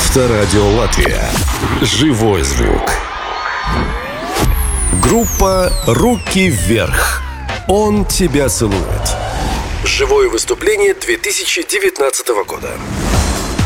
Авторадио Латвия. Живой звук. Группа «Руки вверх». «Он тебя целует». Живое выступление 2019 года.